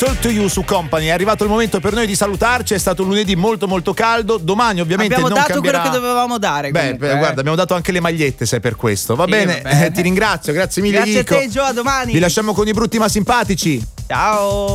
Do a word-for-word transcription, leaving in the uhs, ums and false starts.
Talk to You su Company. È arrivato il momento per noi di salutarci, è stato un lunedì molto molto caldo, domani ovviamente abbiamo non dato cambierà. quello che dovevamo dare. Beh, comunque, beh, eh. guarda, abbiamo dato anche le magliette, se è per questo. Va Sì, bene, va bene. Eh, ti ringrazio, grazie mille Grazie Nico. a te, Gio, a domani. Vi lasciamo con i brutti ma simpatici. Ciao.